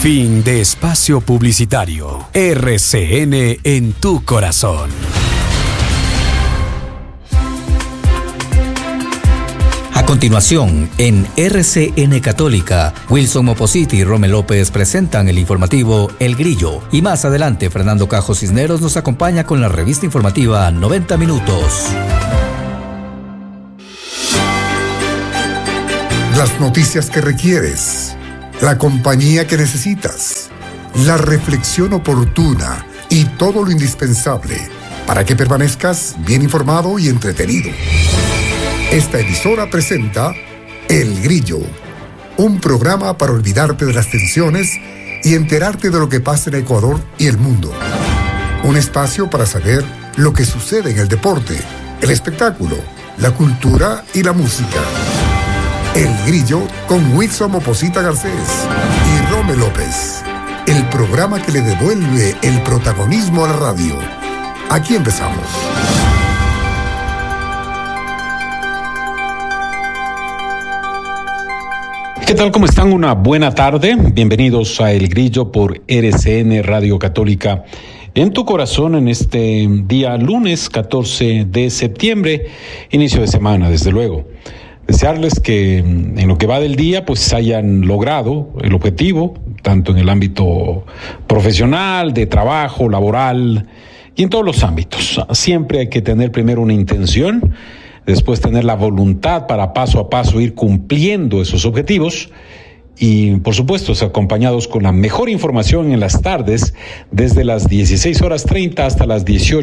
Fin de espacio publicitario. RCN en tu corazón. A continuación, en RCN Católica, Wilson Mopositi y Romel López presentan el informativo El Grillo. Y más adelante, Fernando Cajo Cisneros nos acompaña con la revista informativa 90 Minutos. Las noticias que requieres, la compañía que necesitas, la reflexión oportuna y todo lo indispensable para que permanezcas bien informado y entretenido. Esta emisora presenta El Grillo, un programa para olvidarte de las tensiones y enterarte de lo que pasa en Ecuador y el mundo. Un espacio para saber lo que sucede en el deporte, el espectáculo, la cultura y la música. El Grillo con Wilson Moposita Garcés y Romel López. El programa que le devuelve el protagonismo a la radio. Aquí empezamos. ¿Qué tal? ¿Cómo están? Una buena tarde. Bienvenidos a El Grillo por RCN Radio Católica. En tu corazón, en este día lunes 14 de septiembre, inicio de semana, desde luego. Desearles que en lo que va del día pues hayan logrado el objetivo, tanto en el ámbito profesional, de trabajo, laboral y en todos los ámbitos. Siempre hay que tener primero una intención, después tener la voluntad para paso a paso ir cumpliendo esos objetivos y, por supuesto, acompañados con la mejor información en las tardes desde las 16:30 hasta las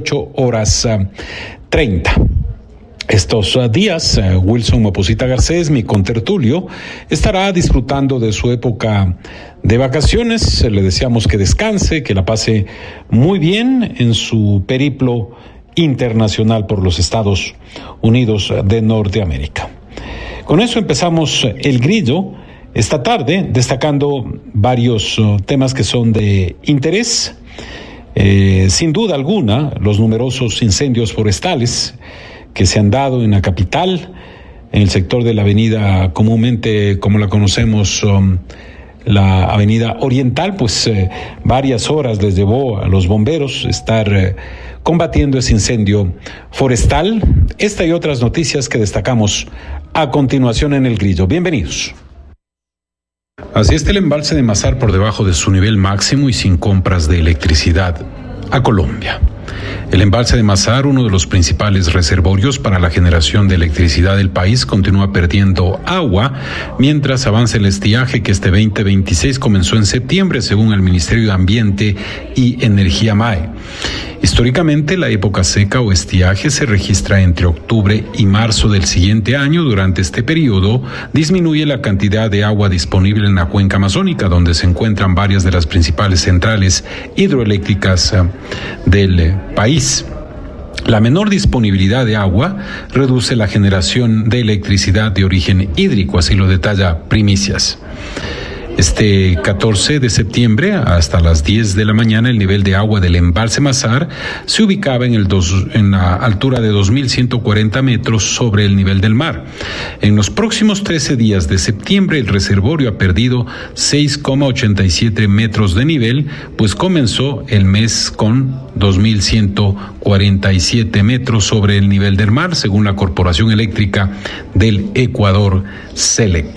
18:30. Estos días, Wilson Moposita Garcés, mi contertulio, estará disfrutando de su época de vacaciones. Le deseamos que descanse, que la pase muy bien en su periplo internacional por los Estados Unidos de Norteamérica. Con eso empezamos El Grillo esta tarde, destacando varios temas que son de interés. Sin duda alguna, los numerosos incendios forestales que se han dado en la capital, en el sector de la avenida comúnmente como la conocemos, la avenida Oriental, pues varias horas les llevó a los bomberos estar combatiendo ese incendio forestal. Esta y otras noticias que destacamos a continuación en El Grillo. Bienvenidos. Así está el embalse de Mazar por debajo de su nivel máximo y sin compras de electricidad a Colombia. El embalse de Mazar, uno de los principales reservorios para la generación de electricidad del país, continúa perdiendo agua mientras avanza el estiaje que este 2026 comenzó en septiembre, según el Ministerio de Ambiente y Energía MAE. Históricamente, la época seca o estiaje se registra entre octubre y marzo del siguiente año. Durante este periodo, disminuye la cantidad de agua disponible en la cuenca amazónica, donde se encuentran varias de las principales centrales hidroeléctricas del país. La menor disponibilidad de agua reduce la generación de electricidad de origen hídrico, así lo detalla Primicias. Este 14 de septiembre, hasta las 10 de la mañana, el nivel de agua del embalse Mazar se ubicaba en la altura de 2.140 metros sobre el nivel del mar. En los próximos 13 días de septiembre, el reservorio ha perdido 6,87 metros de nivel, pues comenzó el mes con 2.147 metros sobre el nivel del mar, según la Corporación Eléctrica del Ecuador, CELEC.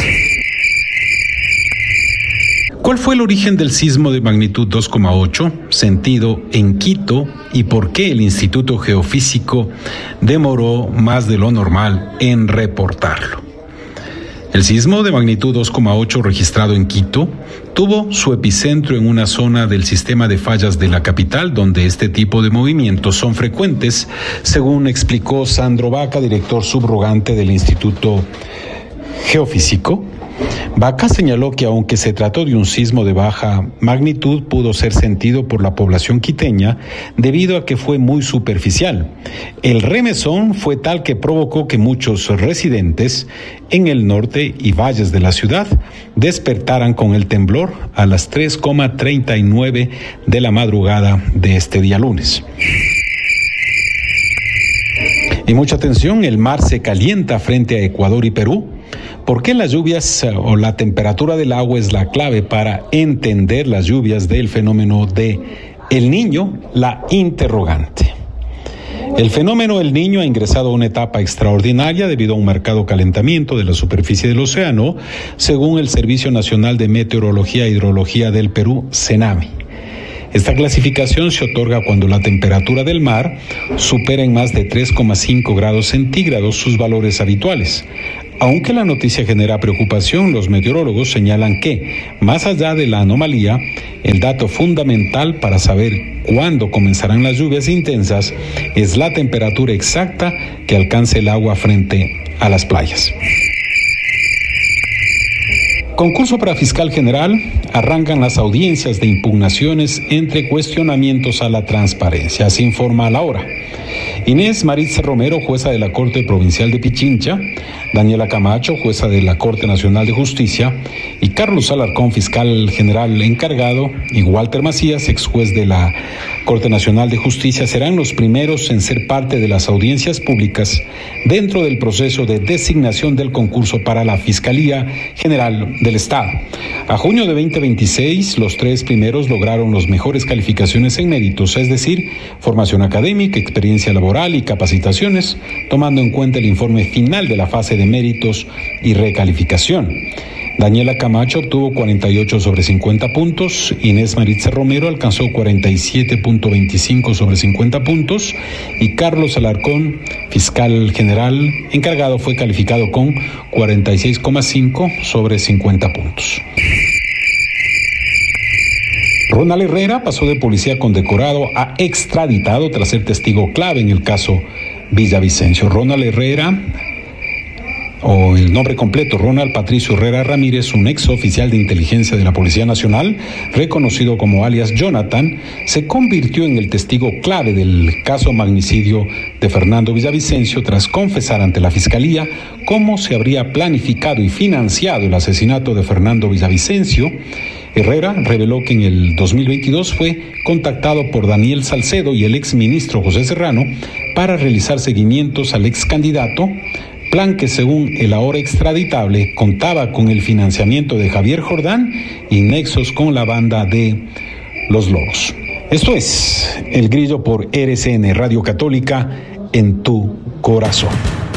¿Cuál fue el origen del sismo de magnitud 2,8 sentido en Quito y por qué el Instituto Geofísico demoró más de lo normal en reportarlo? El sismo de magnitud 2,8 registrado en Quito tuvo su epicentro en una zona del sistema de fallas de la capital, donde este tipo de movimientos son frecuentes, según explicó Sandro Vaca, director subrogante del Instituto Geofísico. Vaca señaló que aunque se trató de un sismo de baja magnitud, pudo ser sentido por la población quiteña debido a que fue muy superficial. El remesón fue tal que provocó que muchos residentes en el norte y valles de la ciudad despertaran con el temblor a las 3:39 de la madrugada de este día lunes. Y mucha atención, el mar se calienta frente a Ecuador y Perú, ¿Por qué las lluvias o la temperatura del agua es la clave para entender las lluvias del fenómeno de El Niño? La interrogante. El fenómeno El Niño ha ingresado a una etapa extraordinaria debido a un marcado calentamiento de la superficie del océano, según el Servicio Nacional de Meteorología e Hidrología del Perú, CENAMI. Esta clasificación se otorga cuando la temperatura del mar supera en más de 3,5 grados centígrados sus valores habituales. Aunque la noticia genera preocupación, los meteorólogos señalan que, más allá de la anomalía, el dato fundamental para saber cuándo comenzarán las lluvias intensas es la temperatura exacta que alcance el agua frente a las playas. Concurso para fiscal general. Arrancan las audiencias de impugnaciones entre cuestionamientos a la transparencia. Así informa a La Hora. Inés Maritza Romero, jueza de la Corte Provincial de Pichincha, Daniela Camacho, jueza de la Corte Nacional de Justicia, y Carlos Alarcón, fiscal general encargado, y Walter Macías, ex juez de la Corte Nacional de Justicia, serán los primeros en ser parte de las audiencias públicas dentro del proceso de designación del concurso para la Fiscalía General del Estado. A junio de 2026, los 3 primeros lograron las mejores calificaciones en méritos, es decir, formación académica, experiencia laboral y capacitaciones, tomando en cuenta el informe final de la fase de méritos y recalificación. Daniela Camacho obtuvo 48 sobre 50 puntos, Inés Maritza Romero alcanzó 47.25 sobre 50 puntos y Carlos Alarcón, fiscal general encargado, fue calificado con 46,5 sobre 50 puntos. Ronald Herrera pasó de policía condecorado a extraditado tras ser testigo clave en el caso Villavicencio. Ronald Herrera, o el nombre completo, Ronald Patricio Herrera Ramírez, un ex oficial de inteligencia de la Policía Nacional, reconocido como alias Jonathan, se convirtió en el testigo clave del caso magnicidio de Fernando Villavicencio tras confesar ante la Fiscalía cómo se habría planificado y financiado el asesinato de Fernando Villavicencio. Herrera reveló que en el 2022 fue contactado por Daniel Salcedo y el exministro José Serrano para realizar seguimientos al ex candidato, plan que según el ahora extraditable contaba con el financiamiento de Javier Jordán y nexos con la banda de Los Lobos. Esto es El Grillo por RCN Radio Católica, en tu corazón.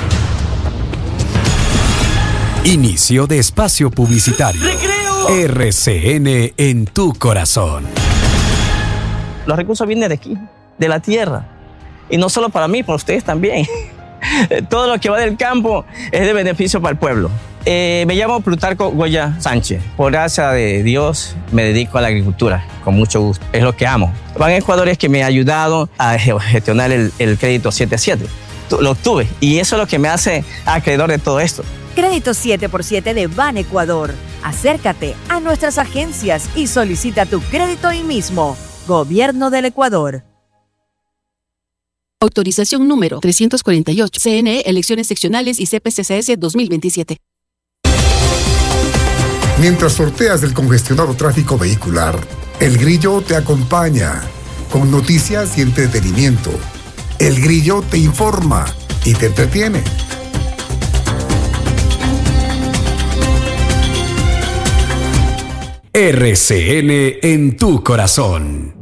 Inicio de espacio publicitario. RCN en tu corazón. Los recursos vienen de aquí, de la tierra. Y no solo para mí, para ustedes también. Todo lo que va del campo es de beneficio para el pueblo. Me llamo Plutarco Goya Sánchez. Por gracia de Dios me dedico a la agricultura, con mucho gusto. Es lo que amo. Van Ecuador es que me ha ayudado a gestionar el crédito 7-7. Lo obtuve y eso es lo que me hace acreedor de todo esto. Crédito 7x7 de Ban Ecuador. Acércate a nuestras agencias y solicita tu crédito hoy mismo. Gobierno del Ecuador. Autorización número 348. CNE, Elecciones Seccionales y CPCCS 2027. Mientras sorteas del congestionado tráfico vehicular, El Grillo te acompaña con noticias y entretenimiento. El Grillo te informa y te entretiene. RCN en tu corazón.